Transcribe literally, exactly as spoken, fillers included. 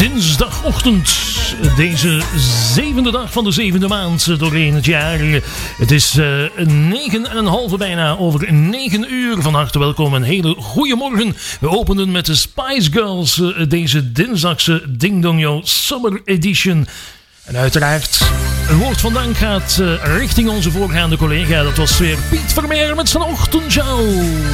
dinsdagochtend. Deze zevende dag van de zevende maand doorheen het jaar. Het is uh, negen en een halve bijna over negen uur. Van harte welkom, een hele goede morgen. We openen met de Spice Girls uh, deze dinsdagse Ding Dong Yo Summer Edition. En uiteraard, een woord van dank gaat uh, richting onze voorgaande collega. Dat was weer Piet Vermeer met zijn ochtendshow.